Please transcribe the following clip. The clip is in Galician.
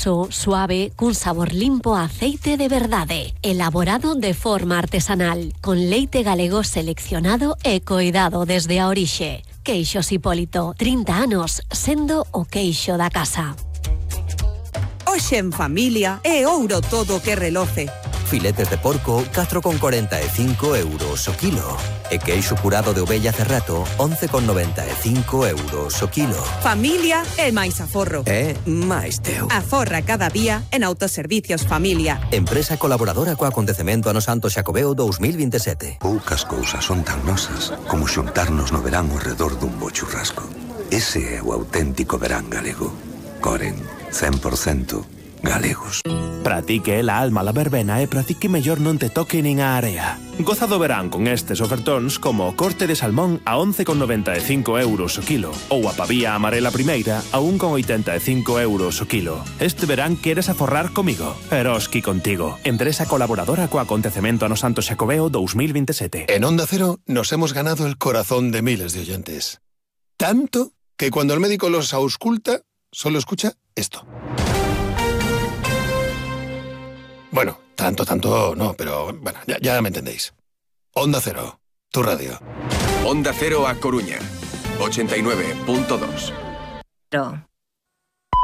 cremoso, suave, cun sabor limpo a aceite de verdade, elaborado de forma artesanal, con leite galego seleccionado e coidado desde a orixe. Queixos Hipólito, 30 anos, sendo o queixo da casa. Hoxe en familia é ouro todo que reloce. Filetes de porco, 4,45 euros o kilo. E queixo curado de ovella Cerrato, 11,95 euros o kilo. Familia é máis aforro. É máis teu. Aforra cada día en Autoservicios Familia. Empresa colaboradora co acontecemento Ano Santo Xacobeo 2027. Poucas cousas son tan nosas como xuntarnos no verán ao redor dun bo churrasco. Ese é o auténtico verán galego. Coren, 100% galegos. Para ti que é la alma la verbena e para ti que mellor non te toque nin a area. Goza do verán con estes ofertóns como o corte de salmón a 11,95 euros o kilo ou a pavía amarela primeira a 1,85 euros o kilo. Este verán queres aforrar comigo. Eroski contigo. Empresa colaboradora co acontecemento Ano Santo Xacobeo 2027. En Onda Cero nos hemos ganado el corazón de miles de oyentes. Tanto que cuando el médico los ausculta, solo escucha esto. Bueno, tanto no, pero bueno, ya me entendéis. Onda Cero, tu radio. Onda Cero A Coruña, 89.2.